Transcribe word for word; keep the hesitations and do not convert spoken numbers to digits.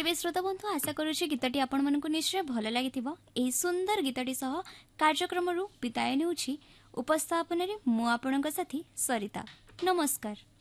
तेबे श्रोता बंधु आशा करुछि गीतटी आपण मानकु निश्चय भल लागिथिबो। एही सुंदर गीतटी सह कार्यक्रम रु विदाय नेउछि उपस्थापन रे मु आपणक साथी सरिता। नमस्कार।